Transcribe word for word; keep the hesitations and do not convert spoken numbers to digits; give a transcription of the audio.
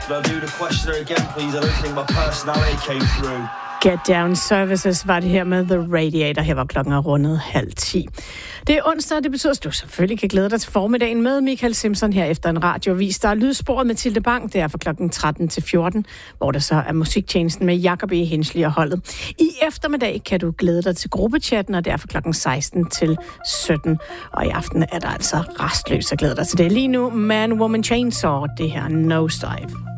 Could I do the questioner again, please? I don't think my personality came through. Get Down Services var det her med The Radiator. Her var klokken rundet halv ti. Det er onsdag, det betyder, at du selvfølgelig kan glæde dig til formiddagen med Michael Simpson her efter en radioavis. Der er lydsporet med Tilde Bang, det er fra klokken tretten til fjorten, hvor der så er musiktjenesten med Jacob E. Hensley og holdet. I eftermiddag kan du glæde dig til gruppechatten, og det er fra klokken seksten til sytten. Og i aften er der altså restløs at glæde dig til det. Lige nu, Man, Woman, Chainsaw, det her Nosedive.